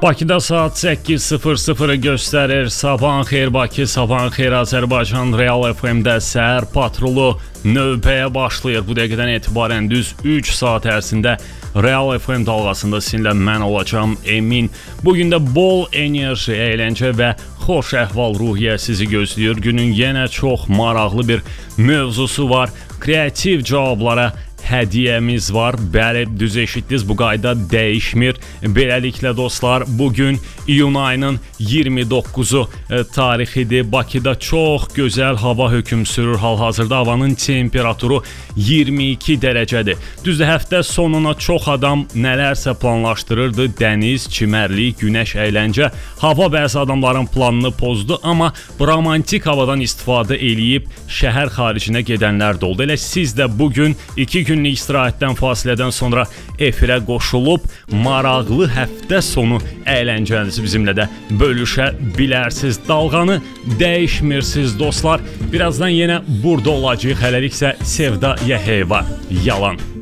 Bakıda saat 8:00 göstərir. Sabahın xeyir Bakı, sabahın xeyir Azərbaycan. Real FM-də səhər patrulu növbəyə başlayır. Bu dəqiqədən etibarən düz 3 saat ərzində Real FM dalğasında sizinlə mən olacağım Emin. Bugün də bol enerji, əyləncə və xoş əhval-ruhiyyə sizi gözləyir. Günün yenə çox maraqlı bir mövzusu var. Kreativ cavablara hədiyyəmiz var. Bəli, düz eşitdiniz, bu qayda dəyişmir. Beləliklə dostlar, bugün iyun ayının 29-u tarixidir. Bakıda çox gözəl hava hökm sürür. Hal-hazırda havanın temperaturu 22 dərəcədir. Düzdür, həftə sonuna çox adam nələrsə planlaşdırırdı. Dəniz, çimərlik, günəş, əyləncə. Hava bəzi adamların planını pozdu, amma romantik havadan istifadə eləyib şəhər xaricinə gedənlər də oldu. Elə siz də bugün 2 günlük istirahətdən, fasilədən sonra efirə qoşulub maraqlı həftə sonu əyləncənizi bizimlə də bölüşə bilərsiniz. Dalğanı dəyişmirsiniz dostlar. Birazdan yenə burada olacağıq. Hələliksə Sevda Yəheyva, Yalan.